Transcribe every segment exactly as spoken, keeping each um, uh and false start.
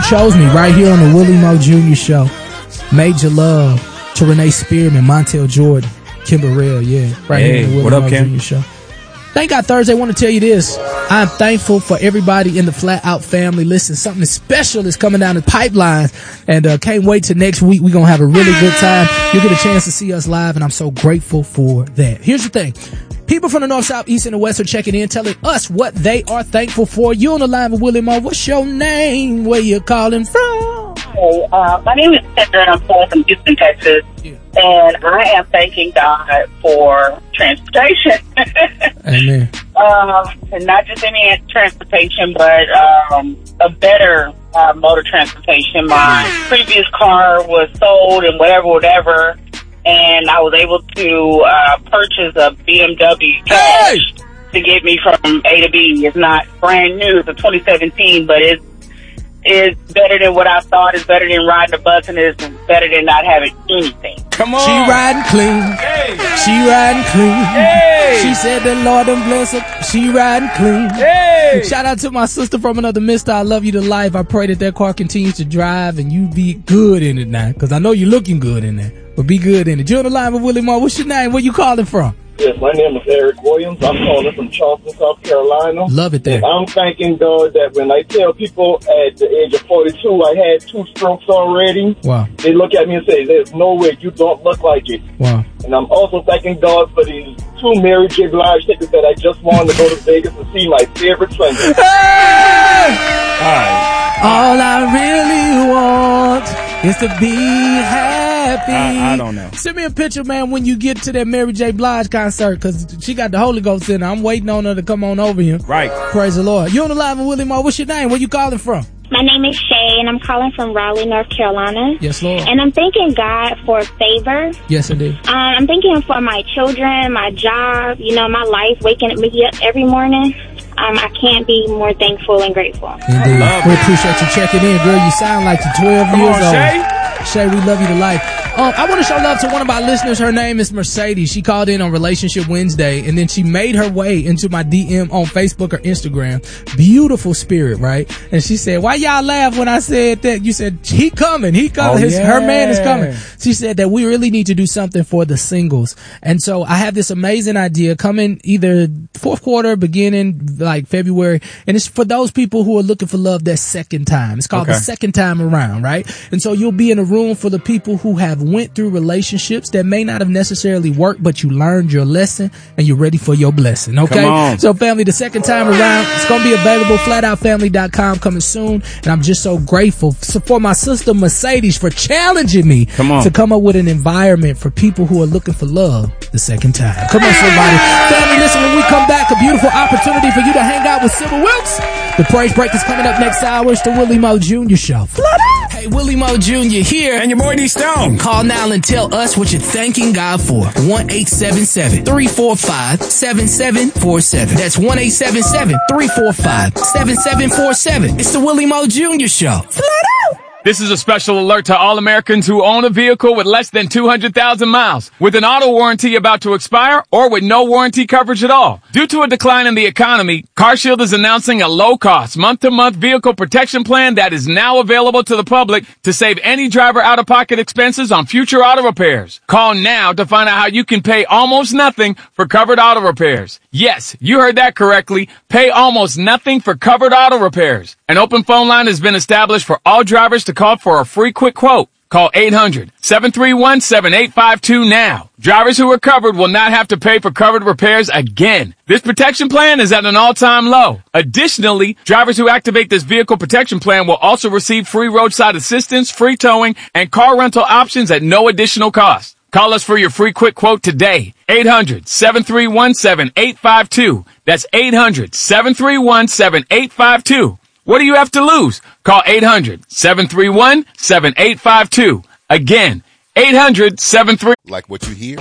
chose me right here on the Willie Moe Junior Show. Major love to Renee Spearman, Montel Jordan, Kim Burrell, yeah. Right hey, here on the Willie what up, Moe Kim? Junior Show. Thank God Thursday. I want to tell you this. I'm thankful for everybody in the Flat Out family. Listen, something special is coming down the pipeline, and uh, can't wait till next week. We're going to have a really good time. You'll get a chance to see us live, and I'm so grateful for that. Here's the thing. People from the north, south, east, and the west are checking in, telling us what they are thankful for. You on the line with Willie Moe. What's your name? Where you calling from? Hey, uh, my name is Kendra, and I'm calling from Houston, Texas. Yeah. And I am thanking God for transportation. Amen. Um, and not just any transportation, but um, a better uh, mode of transportation. My previous car was sold and whatever, whatever. And I was able to uh, purchase a B M W cash hey! to get me from A to B. It's not brand new. It's a twenty seventeen, but it's, it's better than what I thought. It's better than riding a bus, and it's better than not having anything. Come on. She riding clean. Hey. She riding clean. Hey. She said the Lord and bless her. She riding clean. Hey. Shout out to my sister from another mister. I love you to life. I pray that that car continues to drive and you be good in it now, because I know you're looking good in there. But be good in it. You're on the line with Willie Moe. What's your name? Where you calling from? Yes, my name is Eric Williams. I'm calling from Charleston, South Carolina. Love it there. And I'm thanking God that when I tell people at the age of forty-two I had two strokes already, wow, they look at me and say, there's no way, you don't look like it. Wow. And I'm also thanking God for these two Mary J. Blige tickets that I just wanted to go to Vegas to see my favorite singer. Hey! All right. All I really want is to be happy. I, I don't know. Send me a picture, man, when you get to that Mary J. Blige concert, because she got the Holy Ghost in her. I'm waiting on her to come on over here. Right. Praise the Lord. You on the line with Willie Moe. What's your name? Where you calling from? My name is Shay, and I'm calling from Raleigh, North Carolina. Yes, Lord. And I'm thanking God for favor. Yes, indeed. Um, I'm thanking Him for my children, my job, you know, my life, waking me up every morning. Um, I can't be more thankful and grateful. Indeed. We appreciate you checking in, girl. You sound like you're twelve Come years on, old. Shay. Shay, we love you to life. Um, I want to show love to one of our listeners. Her name is Mercedes. She called in on Relationship Wednesday, and then she made her way into my D M on Facebook or Instagram. Beautiful spirit, right? And she said, why y'all laugh when I said that? You said, he coming, he coming. Oh, His, yeah. Her man is coming. She said that we really need to do something for the singles. And so I have this amazing idea coming either fourth quarter, beginning like February. And it's for those people who are looking for love that second time. It's called okay. the second time around, right? And so you'll be in a room full of people who have went through relationships that may not have necessarily worked, but you learned your lesson and you're ready for your blessing. Okay. So family, the second time around, it's going to be available. flat out family dot com coming soon. And I'm just so grateful for my sister Mercedes for challenging me come on. to come up with an environment for people who are looking for love the second time. Come on, somebody. Family, listen, when we come back, a beautiful opportunity for you to hang out with Sybil Wilkes. The Praise Break is coming up next hour. It's the Willie Moe Junior Show. Hey, Willie Moe Junior here. And your boy D Stone. Call now and tell us what you're thanking God for. one eight seven seven, three four five, seven seven four seven. That's one eight seven seven, three four five, seven seven four seven. It's the Willie Moe Junior Show. Flat out. This is a special alert to all Americans who own a vehicle with less than two hundred thousand miles, with an auto warranty about to expire, or with no warranty coverage at all. Due to a decline in the economy, CarShield is announcing a low-cost, month-to-month vehicle protection plan that is now available to the public to save any driver out-of-pocket expenses on future auto repairs. Call now to find out how you can pay almost nothing for covered auto repairs. Yes, you heard that correctly. Pay almost nothing for covered auto repairs. An open phone line has been established for all drivers to call for a free quick quote. Call eight hundred, seven three one, seven eight five two now. Drivers who are covered will not have to pay for covered repairs again. This protection plan is at an all-time low. Additionally, drivers who activate this vehicle protection plan will also receive free roadside assistance, free towing, and car rental options at no additional cost. Call us for your free quick quote today. eight hundred, seven three one, seven eight five two. That's eight hundred, seven three one, seven eight five two. What do you have to lose? Call eight hundred, seven three one, seven eight five two. Again, eight hundred, seven three. Like what you hear?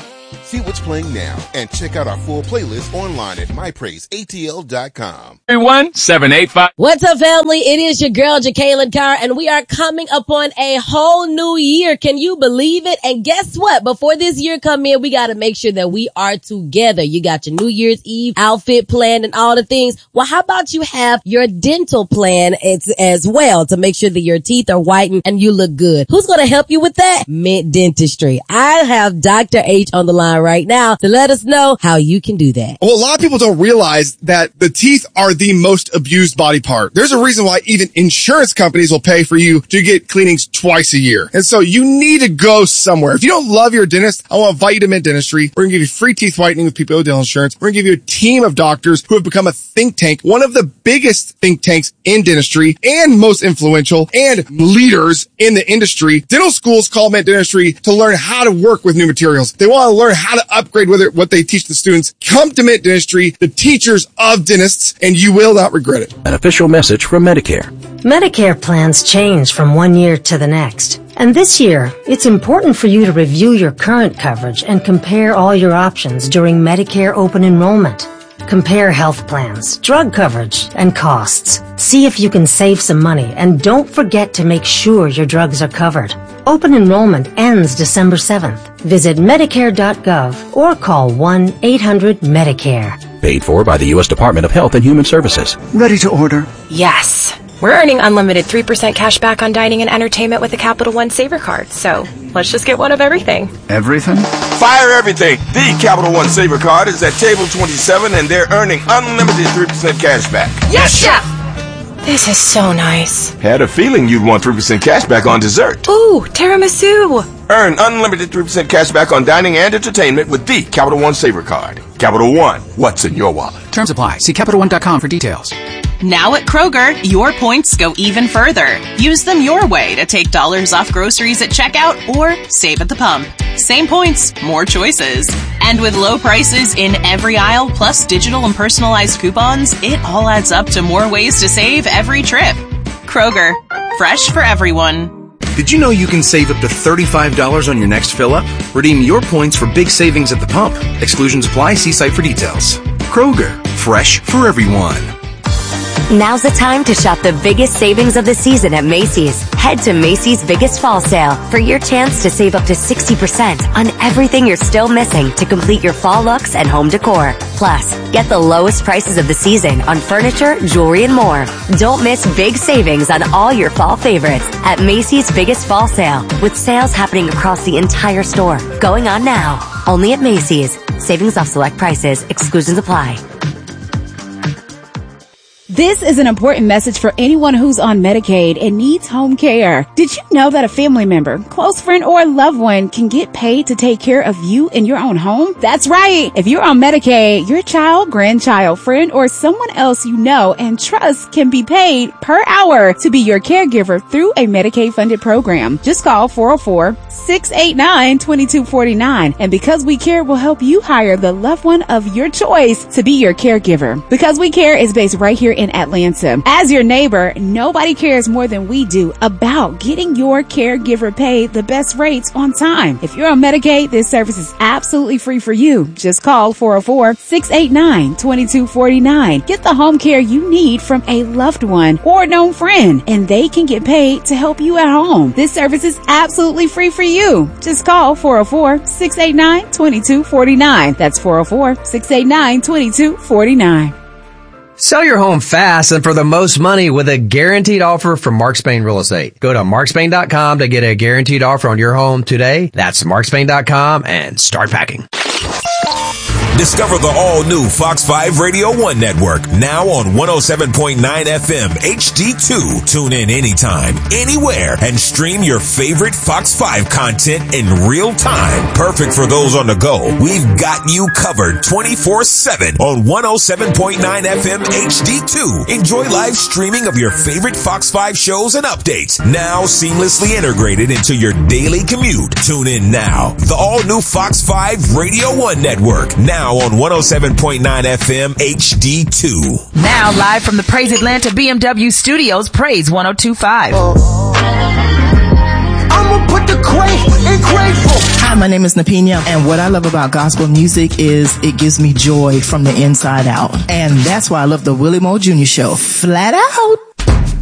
See what's playing now and check out our full playlist online at my praise A T L dot com. three one seven eight five What's up, family? It is your girl, Jacqueline Carr, and we are coming upon a whole new year. Can you believe it? And guess what? Before this year come in, we got to make sure that we are together. You got your New Year's Eve outfit planned and all the things. Well, how about you have your dental plan as, as well to make sure that your teeth are whitened and you look good? Who's going to help you with that? Mint Dentistry. I have Doctor H on the line right now to let us know how you can do that. Well, a lot of people don't realize that the teeth are the most abused body part. There's a reason why even insurance companies will pay for you to get cleanings twice a year. And so you need to go somewhere. If you don't love your dentist, I want to invite you to Mint Dentistry. We're going to give you free teeth whitening with P P O Dental Insurance. We're going to give you a team of doctors who have become a think tank, one of the biggest think tanks in dentistry and most influential and leaders in the industry. Dental schools call Mint Dentistry to learn how to work with new materials. They want to learn how to upgrade whether what they teach the students. Come to Mint Dentistry, the teachers of dentists, and you will not regret it. An official message from Medicare. Medicare plans change from one year to the next. And this year, it's important for you to review your current coverage and compare all your options during Medicare open enrollment. Compare health plans, drug coverage, and costs. See if you can save some money, and don't forget to make sure your drugs are covered. Open enrollment ends December seventh. Visit Medicare dot gov or call one eight hundred Medicare. Paid for by the U S Department of Health and Human Services. Ready to order? Yes. We're earning unlimited three percent cash back on dining and entertainment with the Capital One Saver Card, so let's just get one of everything. Everything? Fire everything! The Capital One Saver Card is at table twenty-seven, and they're earning unlimited three percent cash back. Yes, Chef! This is so nice. Had a feeling you'd want three percent cash back on dessert. Ooh, tiramisu! Earn unlimited three percent cash back on dining and entertainment with the Capital One Saver Card. Capital One, what's in your wallet? Terms apply. See Capital One dot com for details. Now at Kroger, your points go even further. Use them your way to take dollars off groceries at checkout or save at the pump. Same points, more choices. And with low prices in every aisle, plus digital and personalized coupons, it all adds up to more ways to save every trip. Kroger, fresh for everyone. Did you know you can save up to thirty-five dollars on your next fill-up? Redeem your points for big savings at the pump. Exclusions apply. See site for details. Kroger, fresh for everyone. Now's the time to shop the biggest savings of the season at Macy's. Head to Macy's Biggest Fall Sale for your chance to save up to sixty percent on everything you're still missing to complete your fall looks and home decor. Plus, get the lowest prices of the season on furniture, jewelry, and more. Don't miss big savings on all your fall favorites at Macy's Biggest Fall Sale, with sales happening across the entire store. Going on now. Only at Macy's. Savings off select prices. Exclusions apply. This is an important message for anyone who's on Medicaid and needs home care. Did you know that a family member, close friend, or loved one can get paid to take care of you in your own home? That's right. If you're on Medicaid, your child, grandchild, friend, or someone else you know and trust can be paid per hour to be your caregiver through a Medicaid-funded program. Just call four oh four, six eight nine, two two four nine. And Because We Care will help you hire the loved one of your choice to be your caregiver. Because We Care is based right here in Atlanta. As your neighbor, nobody cares more than we do about getting your caregiver paid the best rates on time. If you're on Medicaid, this service is absolutely free for you. Just call four oh four, six eight nine, two two four nine. Get the home care you need from a loved one or known friend, and they can get paid to help you at home. This service is absolutely free for you. Just call four oh four, six eight nine, two two four nine. That's four oh four, six eight nine, two two four nine. Sell your home fast and for the most money with a guaranteed offer from Mark Spain Real Estate. Go to mark spain dot com to get a guaranteed offer on your home today. That's mark spain dot com and start packing. Discover the all-new Fox five Radio one network, now on one oh seven point nine F M H D two. Tune in anytime, anywhere, and stream your favorite Fox five content in real time. Perfect for those on the go. We've got you covered twenty-four seven on one oh seven point nine F M H D two. Enjoy live streaming of your favorite Fox five shows and updates, now seamlessly integrated into your daily commute. Tune in now. The all-new Fox five Radio one network, now on one oh seven point nine F M H D two. Now live from the Praise Atlanta B M W studios, Praise one oh two point five. I'ma put the crate in grateful. I'm my name is Napina, and what I love about gospel music is it gives me joy from the inside out. And that's why I love the Willie Moore Junior Show. Flat out.